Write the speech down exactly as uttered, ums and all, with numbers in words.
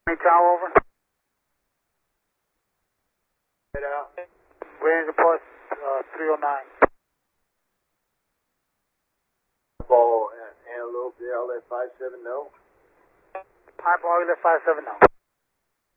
Tower over. Get out. Range report uh, three oh nine. Ball and Antelope, L F five seven, no. Pipe Oil five seven, no.